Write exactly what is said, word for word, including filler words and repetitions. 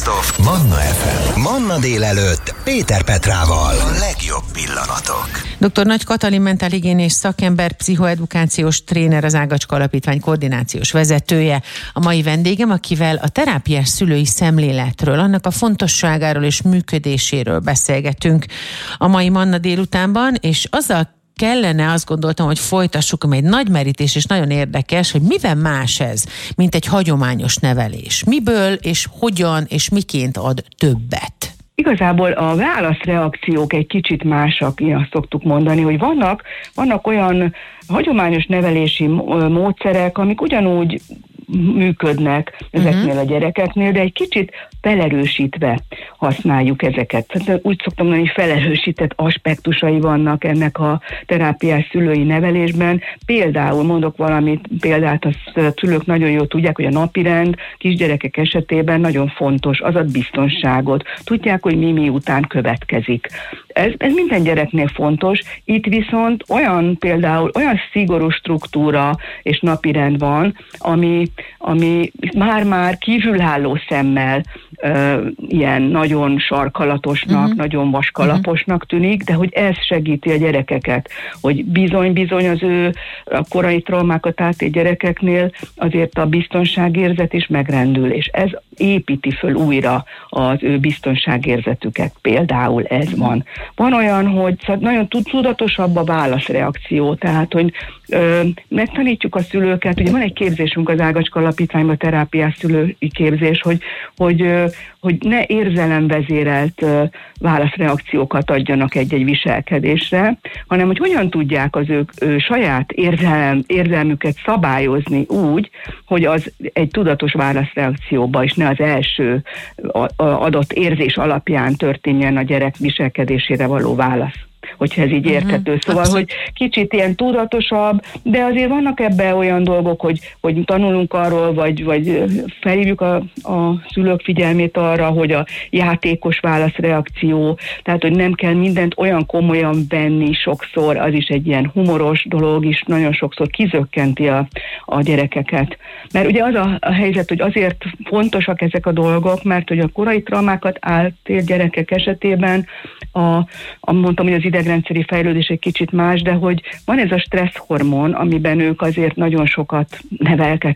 Best of Manna ef em. Manna délelőtt Péter Petrával. A legjobb pillanatok. doktor Nagy Katalin mentálhigiénés szakember, pszichoedukációs tréner, az Ágacska Alapítvány koordinációs vezetője. A mai vendégem, akivel a terápiás szülői szemléletről, annak a fontosságáról és működéséről beszélgetünk a mai Manna délutánban, és azzal kellene, azt gondoltam, hogy folytassuk, amely egy nagy merítés és nagyon érdekes, hogy miben más ez, mint egy hagyományos nevelés. Miből és hogyan és miként ad többet? Igazából a válaszreakciók egy kicsit másak, így azt szoktuk mondani, hogy vannak, vannak olyan hagyományos nevelési módszerek, amik ugyanúgy működnek ezeknél uh-huh. a gyerekeknél, de egy kicsit felerősítve használjuk ezeket. Úgy szoktam mondani, hogy felerősített aspektusai vannak ennek a terápiás szülői nevelésben. Például mondok valamit, példát a szülők nagyon jól tudják, hogy a napirend kisgyerekek esetében nagyon fontos, az ad biztonságot. Tudják, hogy mi miután következik. Ez, ez minden gyereknél fontos, itt viszont olyan például olyan szigorú struktúra és napirend van, ami, ami már-már kívülálló szemmel ö, ilyen nagyon sarkalatosnak, uh-huh. nagyon vaskalaposnak tűnik, de hogy ez segíti a gyerekeket, hogy bizony-bizony az ő a korai traumákat átélt gyerekeknél azért a biztonságérzet is megrendül, és ez építi föl újra az ő biztonságérzetüket. Például ez van. Van olyan, hogy nagyon tudatosabb a válaszreakció, tehát, hogy ö, megtanítjuk a szülőket, ugye van egy képzésünk az Ágacska Alapítványban, terápiás szülői képzés, hogy, hogy, ö, hogy ne érzelemvezérelt ö, válaszreakciókat adjanak egy-egy viselkedésre, hanem hogy hogyan tudják az ők ö, saját érzelem, érzelmüket szabályozni úgy, hogy az egy tudatos válaszreakcióba is ne az első adott érzés alapján történjen a gyerek viselkedésére való válasz, hogyha ez így érthető. Uh-huh. Szóval, Abszolút. Hogy kicsit ilyen tudatosabb, de azért vannak ebben olyan dolgok, hogy, hogy tanulunk arról, vagy, vagy felhívjuk a, a szülők figyelmét arra, hogy a játékos válaszreakció, tehát, hogy nem kell mindent olyan komolyan venni sokszor, az is egy ilyen humoros dolog is, nagyon sokszor kizökkenti a, a gyerekeket. Mert ugye az a, a helyzet, hogy azért fontosak ezek a dolgok, mert hogy a korai traumákat átélt gyerekek esetében a, a mondtam, hogy az idegrendszeri fejlődés egy kicsit más, de hogy van ez a stresszhormon, amiben ők azért nagyon sokat nevelkedtek,